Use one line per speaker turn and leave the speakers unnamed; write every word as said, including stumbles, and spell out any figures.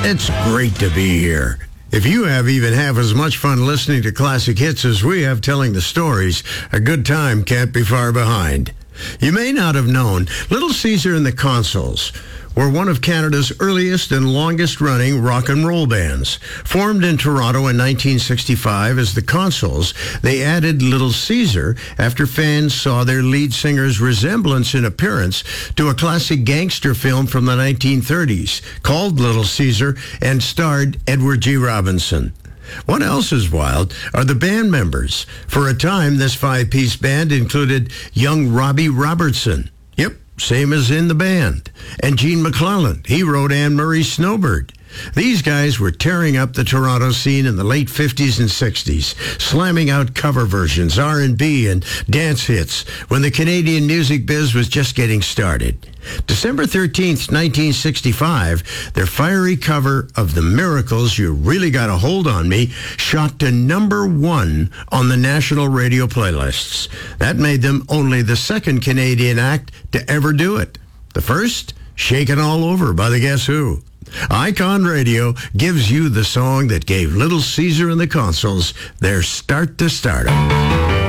It's great to be here. If you have even half as much fun listening to classic hits as we have telling the stories, a good time can't be far behind. You may not have known, Little Caesar and the Consuls were one of Canada's earliest and longest-running rock and roll bands. Formed in Toronto in nineteen sixty-five as the Consuls, they added Little Caesar after fans saw their lead singer's resemblance in appearance to a classic gangster film from the nineteen thirties called Little Caesar and starred Edward G. Robinson. What else is wild are the band members. For a time, this five-piece band included young Robbie Robertson. Yep, same as in the band. And Gene McClellan. He wrote Anne Murray's Snowbird. These guys were tearing up the Toronto scene in the late fifties and sixties, slamming out cover versions, R and B, and dance hits when the Canadian music biz was just getting started. December thirteenth, nineteen sixty-five, their fiery cover of The Miracles' You Really Got a Hold on Me shot to number one on the national radio playlists. That made them only the second Canadian act to ever do it. The first, Shaken All Over by the Guess Who. Icon Radio gives you the song that gave Little Caesar and the Consuls their start to stardom.